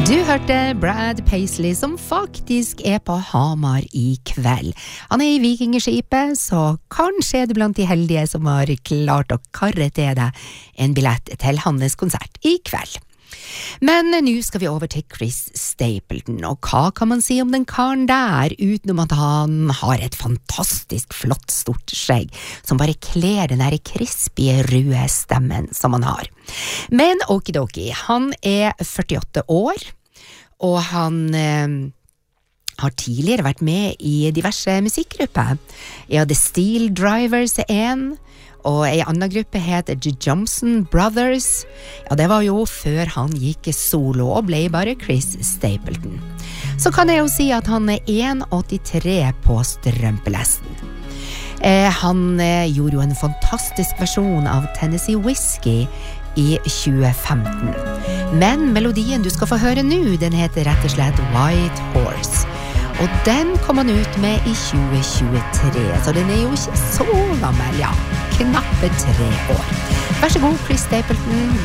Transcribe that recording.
Du hørte Brad Paisley som faktisk på Hamar I kveld. Han I Vikingskipet, så kanskje du blant de heldige som har klart å karre til deg en billett til hans konsert I kveld. Men nå skal vi over til Chris Stapleton, og hva kan man si om den karen der, utenom at han har et fantastisk flott stort skjegg, som bare kler den der krispige, røde stemmen som han har. Men okidoki, han 48 år, og han har tidligere vært med I diverse musikkgrupper. Ja, The Steel Drivers en, og en annen gruppe heter The Johnson Brothers. Ja, det var jo før han gikk solo og ble bare Chris Stapleton. Så kan jeg jo si at han 1,83 på strømpelesten. Han gjorde jo en fantastisk versjon av Tennessee Whiskey I 2015. Men melodien du skal få høre nå, den heter rett og slett White Horse. Og den kom han ut med I 2023, så den jo ikke så gammel, ja. Knappe 3 år. Vær så god, Chris Stapleton.